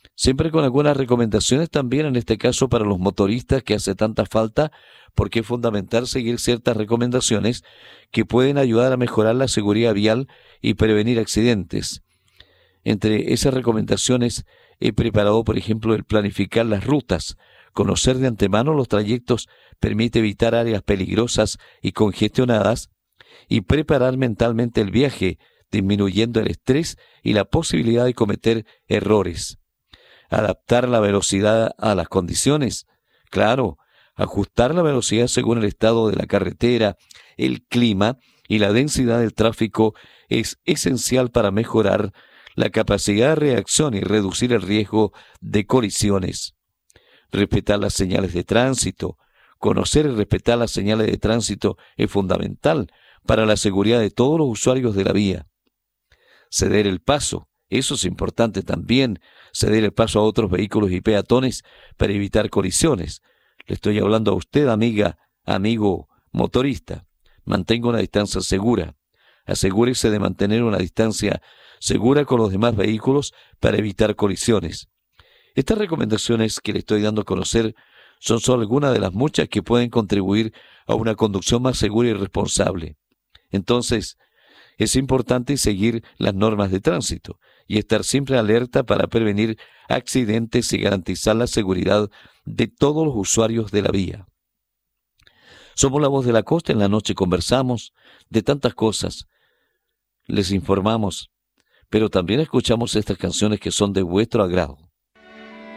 Siempre con algunas recomendaciones también, en este caso para los motoristas que hace tanta falta, porque es fundamental seguir ciertas recomendaciones que pueden ayudar a mejorar la seguridad vial y prevenir accidentes. Entre esas recomendaciones he preparado, por ejemplo, el planificar las rutas. Conocer de antemano los trayectos permite evitar áreas peligrosas y congestionadas y preparar mentalmente el viaje, disminuyendo el estrés y la posibilidad de cometer errores. Adaptar la velocidad a las condiciones. Claro, ajustar la velocidad según el estado de la carretera, el clima y la densidad del tráfico es esencial para mejorar la capacidad de reacción y reducir el riesgo de colisiones. Respetar las señales de tránsito. Conocer y respetar las señales de tránsito es fundamental para la seguridad de todos los usuarios de la vía. Ceder el paso. Eso es importante también, ceder el paso a otros vehículos y peatones para evitar colisiones. Le estoy hablando a usted, amiga, amigo motorista. Mantenga una distancia segura. Asegúrese de mantener una distancia segura con los demás vehículos para evitar colisiones. Estas recomendaciones que le estoy dando a conocer son solo algunas de las muchas que pueden contribuir a una conducción más segura y responsable. Entonces, es importante seguir las normas de tránsito y estar siempre alerta para prevenir accidentes y garantizar la seguridad de todos los usuarios de la vía. Somos la voz de la costa, en la noche conversamos de tantas cosas, les informamos, pero también escuchamos estas canciones que son de vuestro agrado.